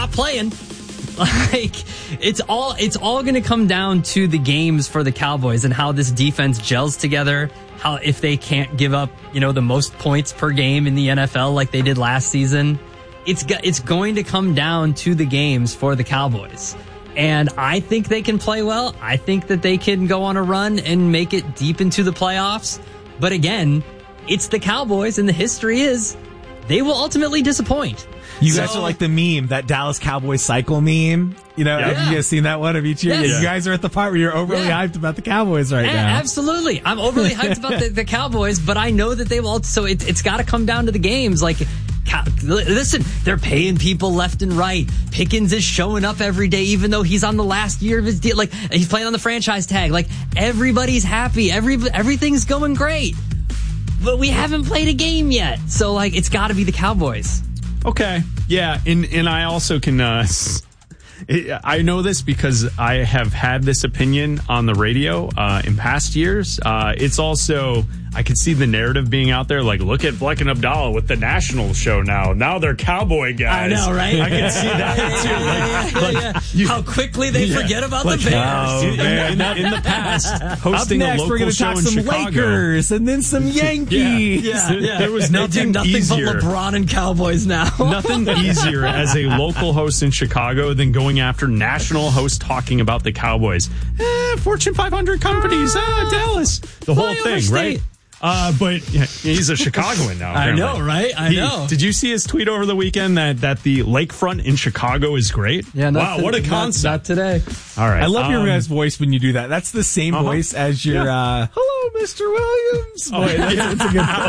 stop playing. Like, it's all going to come down to the games for the Cowboys and how this defense gels together. How if they can't give up, the most points per game in the NFL like they did last season, it's going to come down to the games for the Cowboys. And I think they can play well. I think that they can go on a run and make it deep into the playoffs. But again, it's the Cowboys, and the history is they will ultimately disappoint. You guys are like the meme, that Dallas Cowboys cycle meme. Have you guys seen that one of each year? Yes. You guys are at the part where you're overly hyped about the Cowboys right now. Absolutely. I'm overly hyped about the Cowboys, but I know that they will. So it's got to come down to the games. Like, listen, they're paying people left and right. Pickens is showing up every day, even though he's on the last year of his deal. Like, he's playing on the franchise tag. Like, everybody's happy. Everything's going great. But we haven't played a game yet. So, like, it's got to be the Cowboys. Okay. Yeah. And I also can, I know this because I have had this opinion on the radio in past years. It's also, I could see the narrative being out there, like, look at Bleck and Abdallah with the national show now. Now they're cowboy guys. I know, right? I can see that too. How quickly they forget about the Bears. In the past, hosting Up next, a local we're going to show talk in some Chicago. Lakers and then some Yankees. Yeah. There was nothing but easier. LeBron and Cowboys now. Nothing easier as a local host in Chicago than going after national hosts talking about the Cowboys. Fortune 500 companies, Dallas, the whole thing, right? But he's a Chicagoan now. I know, right? I know. Did you see his tweet over the weekend that the lakefront in Chicago is great? Yeah. Wow, what a concept. Not today. All right. I love your guys' voice when you do that. That's the same voice as your, hello, Mr. Williams. That's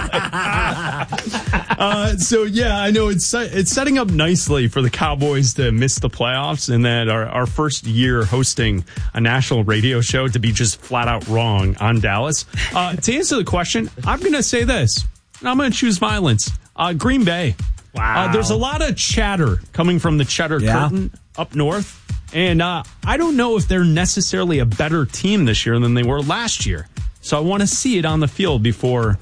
a good So, yeah, I know it's setting up nicely for the Cowboys to miss the playoffs, and that our first year hosting a national radio show to be just flat out wrong on Dallas. To answer the question, I'm going to say this, and I'm going to choose violence. Green Bay. Wow. There's a lot of chatter coming from the Cheddar Curtain up north, and I don't know if they're necessarily a better team this year than they were last year. So I want to see it on the field before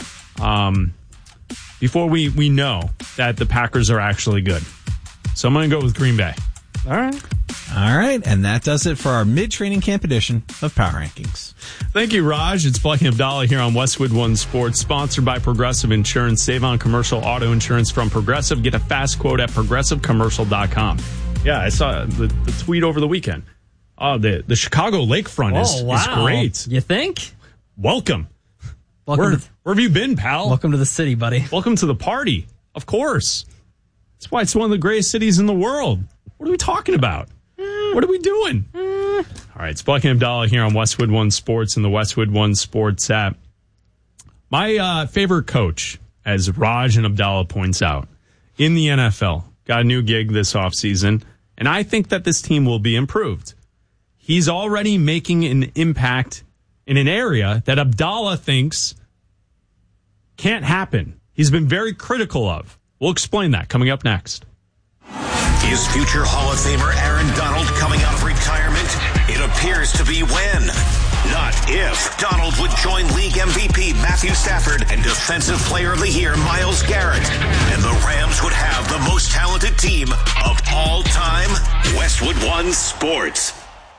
we know that the Packers are actually good. So I'm going to go with Green Bay. All right, and that does it for our mid-training camp edition of Power Rankings. Thank you, Raj. It's Bleck and Abdallah here on Westwood One Sports, sponsored by Progressive Insurance. Save on commercial auto insurance from Progressive. Get a fast quote at progressivecommercial.com. Yeah, I saw the tweet over the weekend. The Chicago lakefront is great. You think? Welcome. Where have you been, pal? Welcome to the city, buddy. Welcome to the party. Of course. That's why it's one of the greatest cities in the world. What are we talking about? What are we doing? All right, it's Bleck and Abdallah here on Westwood One Sports and the Westwood One Sports app. My favorite coach, as Raj and Abdallah points out, in the NFL, got a new gig this offseason, and I think that this team will be improved. He's already making an impact in an area that Abdallah thinks can't happen. He's been very critical of. We'll explain that coming up next. Is future Hall of Famer Aaron Donald coming out of retirement? It appears to be when, not if, Donald would join league MVP Matthew Stafford and Defensive Player of the Year Myles Garrett. And the Rams would have the most talented team of all time. Westwood One Sports.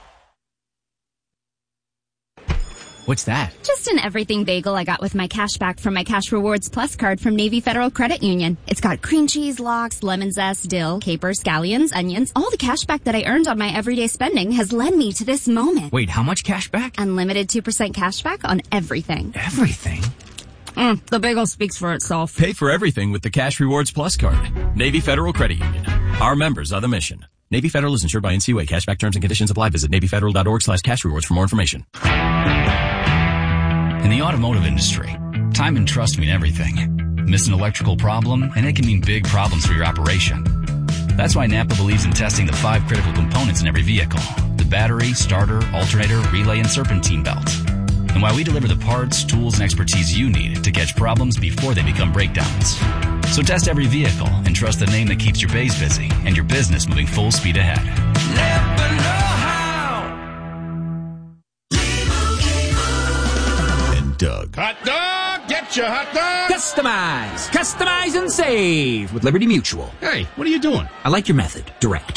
What's that? Just an everything bagel I got with my cash back from my Cash Rewards Plus card from Navy Federal Credit Union. It's got cream cheese, lox, lemon zest, dill, capers, scallions, onions. All the cash back that I earned on my everyday spending has led me to this moment. Wait, how much cash back? Unlimited 2% cash back on everything. Everything? The bagel speaks for itself. Pay for everything with the Cash Rewards Plus card. Navy Federal Credit Union. Our members are the mission. Navy Federal is insured by NCUA. Cashback terms and conditions apply. Visit NavyFederal.org/cash rewards for more information. In the automotive industry, time and trust mean everything. Miss an electrical problem, and it can mean big problems for your operation. That's why Napa believes in testing the 5 critical components in every vehicle: the battery, starter, alternator, relay, and serpentine belt. And why we deliver the parts, tools, and expertise you need to catch problems before they become breakdowns. So test every vehicle and trust the name that keeps your bays busy and your business moving full speed ahead. Never know how. Doug. Hot dog! Get your hot dog! Customize and save with Liberty Mutual. Hey, what are you doing? I like your method. Direct.